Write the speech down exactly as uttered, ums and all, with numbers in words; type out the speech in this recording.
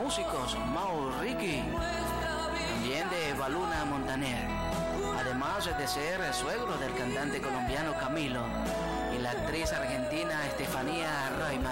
músicos Mau Ricky, también de Baluna Montaner, además de ser el suegro del cantante colombiano Camilo y la actriz argentina Estefanía Reutemann.